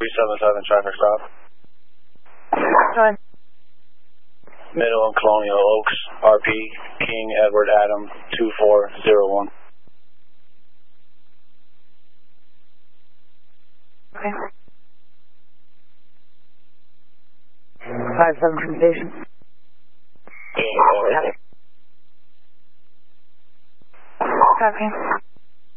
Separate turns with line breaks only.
377 traffic stop.
Go ahead.
Middle and Colonial Oaks, RP, King Edward Adam 2401.
Okay. 5-7 from station. Copy.